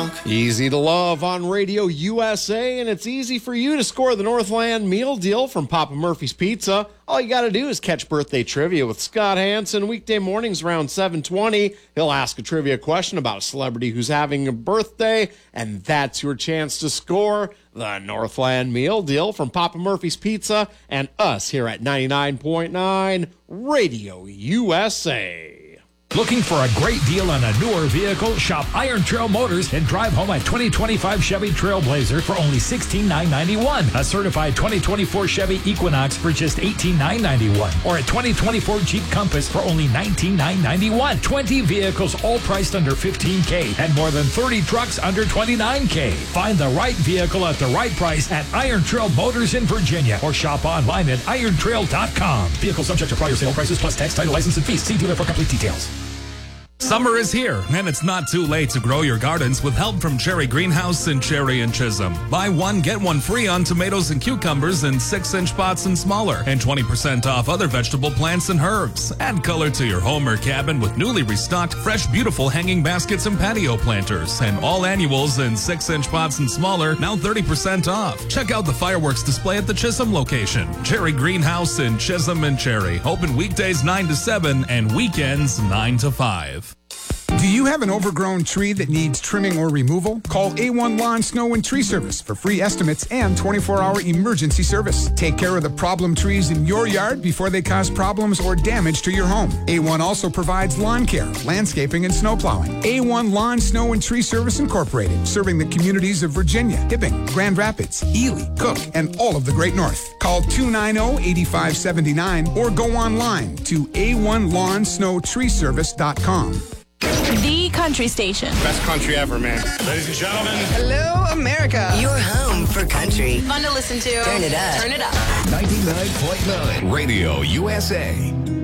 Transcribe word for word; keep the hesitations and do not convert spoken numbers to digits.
talk. Easy to love on Radio U S A, and it's easy for you to score the Northland Meal Deal from Papa Murphy's Pizza. All you got to do is catch birthday trivia with Scott Hansen weekday mornings around seven twenty. He'll ask a trivia question about a celebrity who's having a birthday, and that's your chance to score the Northland Meal Deal from Papa Murphy's Pizza and us here at ninety-nine point nine Radio U S A. Looking for a great deal on a newer vehicle? Shop Iron Trail Motors and drive home a twenty twenty-five Chevy Trailblazer for only sixteen thousand nine hundred ninety-one dollars. A certified twenty twenty-four Chevy Equinox for just eighteen thousand nine hundred ninety-one dollars. Or a twenty twenty-four Jeep Compass for only nineteen thousand nine hundred ninety-one dollars. twenty vehicles all priced under fifteen thousand dollars and more than thirty trucks under twenty-nine thousand dollars. Find the right vehicle at the right price at Iron Trail Motors in Virginia or shop online at iron trail dot com. Vehicle subject to prior sale prices plus tax, title, license, and fees. See dealer for complete details. Summer is here, and it's not too late to grow your gardens with help from Cherry Greenhouse in Cherry and Chisholm. Buy one, get one free on tomatoes and cucumbers in six-inch pots and smaller, and twenty percent off other vegetable plants and herbs. Add color to your home or cabin with newly restocked, fresh, beautiful hanging baskets and patio planters. And all annuals in six-inch pots and smaller, now thirty percent off. Check out the fireworks display at the Chisholm location. Cherry Greenhouse in Chisholm and Cherry. Open weekdays nine to seven and weekends nine to five. Do you have an overgrown tree that needs trimming or removal? Call A one Lawn, Snow, and Tree Service for free estimates and twenty-four hour emergency service. Take care of the problem trees in your yard before they cause problems or damage to your home. A one also provides lawn care, landscaping, and snow plowing. A one Lawn, Snow, and Tree Service Incorporated, serving the communities of Virginia, Hibbing, Grand Rapids, Ely, Cook, and all of the Great North. Call two nine zero, eight five seven nine or go online to A one lawn snow tree service dot com. The country station. Best country ever, man. Ladies and gentlemen. Hello, America. Your home for country. Fun to listen to. Turn it up. Turn it up. ninety-nine point nine Radio U S A.